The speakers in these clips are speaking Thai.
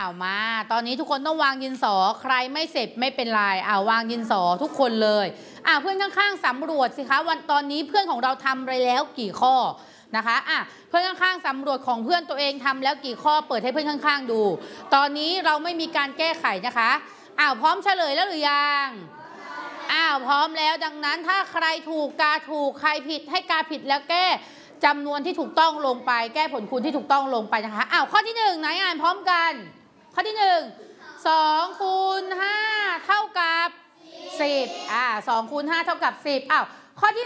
มาตอนนี้ทุกคนต้องวางดินสอใครไม่เสร็จไม่เป็นไรวางดินสอทุกคนเลยเพื่อนข้างๆสำรวจสิคะวันตอนนี้เพื่อนของเราทำไปแล้วกี่ข้อนะคะเพื่อนข้างๆสำรวจของเพื่อนตัวเองทำแล้วกี่ข้อเปิดให้เพื่อนข้างๆดูตอนนี้เราไม่มีการแก้ไขนะคะพร้อมเฉลยแล้วหรือยังพร้อมแล้วดังนั้นถ้าใครถูกกาถูกใครผิดให้กาผิดแล้วแก้จำนวนที่ถูกต้องลงไปแก้ผลคูณที่ถูกต้องลงไปนะคะข้อที่1ไหนอ่านพร้อมกันข้อที่1 2 คูณ 5เท่ากับ102 คูณ 5เท่ากับ10ข้อที่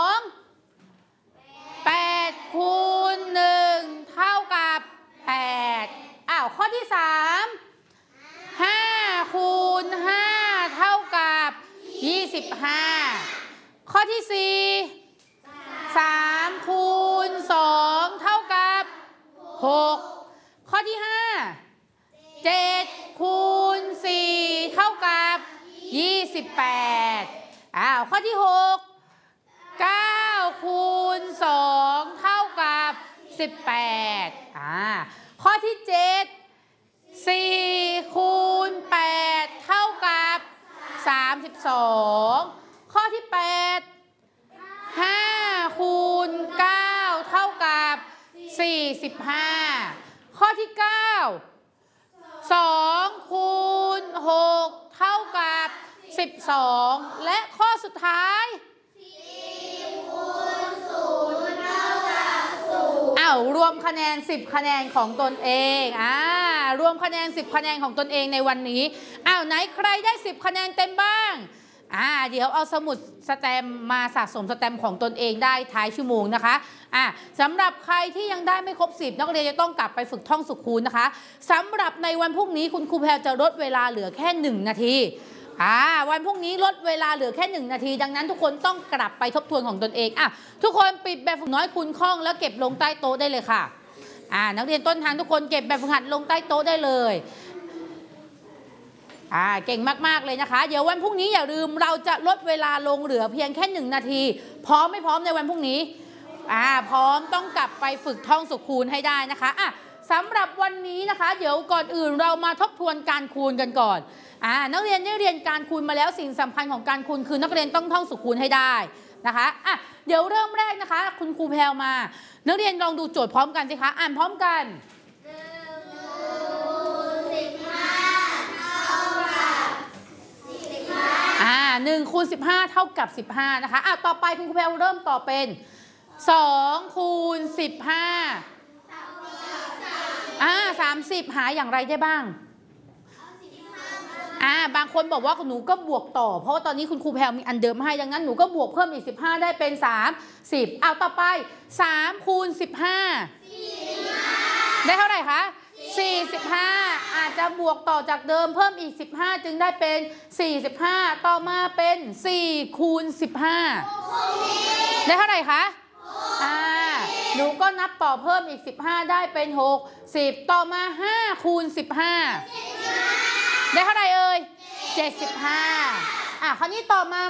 2 8 คูณ 1เท่ากับ8ข้อที่3 5 คูณ 5เท่ากับ25ข้อที่4 3 คูณ 2เท่ากับ6ข้อที่5 7 คูณ 4เท่ากับ28ข้อที่6 9 คูณ 2เท่ากับ18ข้อที่7 4 คูณ 8เท่ากับ32ข้อที่8 5 คูณ 9เท่ากับ45ข้อที่9 2 คูณ 6เท่ากับ12และข้อสุดท้าย4 คูณ 0เท่ากับ0รวมคะแนน10คะแนนของตนเองรวมคะแนน10คะแนนของตนเองในวันนี้ไหนใครได้10คะแนนเต็มบ้างเดี๋ยวเอาสมุดสแตมป์มาสะสมสแตมป์ของตนเองได้ท้ายชั่วโมงนะคะสำหรับใครที่ยังได้ไม่ครบ10นักเรียนจะต้องกลับไปฝึกท่องสุขคูณนะคะสำหรับในวันพรุ่งนี้คุณครูแพรจะลดเวลาเหลือแค่1นาทีวันพรุ่งนี้ลดเวลาเหลือแค่1นาทีดังนั้นทุกคนต้องกลับไปทบทวนของตนเองทุกคนปิดแบบฝึกน้อยคูณคล่องแล้วเก็บลงใต้โต๊ะได้เลยค่ะนักเรียนต้นทางทุกคนเก็บแบบฝึกหัดลงใต้โต๊ะได้เลยเก่งมากๆเลยนะคะเดี๋ยววันพรุ่งนี้อย่าลืมเราจะลดเวลาลงเหลือเพียงแค่1นาทีพร้อมไม่พร้อมในวันพรุ่งนี้พร้อมต้องกลับไปฝึกท่องสุขคูณให้ได้นะคะสำหรับวันนี้นะคะเดี๋ยวก่อนอื่นเรามาทบทวนการคูณกันก่อนนักเรียนได้เรียนการคูณมาแล้วสิ่งสำคัญของการคูณคือนักเรียนต้องท่องสุขคูณให้ได้นะคะเดี๋ยวเริ่มแรกนะคะคุณครูแพรวมานักเรียนลองดูโจทย์พร้อมกันสิคะอ่านพร้อมกัน1 คูณ 15เท่ากับ15นะคะต่อไปคุณครูแพรวเริ่มต่อเป็น2 คูณ 15 30หาอย่างไรได้บ้างบางคนบอกว่าหนูก็บวกต่อเพราะว่าตอนนี้คุณครูแพรวมีอันเดิมให้ดังนั้นหนูก็บวกเพิ่มอีก15ได้เป็น30ต่อไป3 คูณ 15ได้เท่าไหร่คะ45อาจจะบวกต่อจากเดิมเพิ่มอีก15จึงได้เป็น45ต่อมาเป็น4 คูณ 15ได้เท่าไหร่คะหนูก็นับต่อเพิ่มอีก15ได้เป็น60ต่อมา5 คูณ 15ได้เท่าไหร่เอ่ย75คราวนี้ต่อมา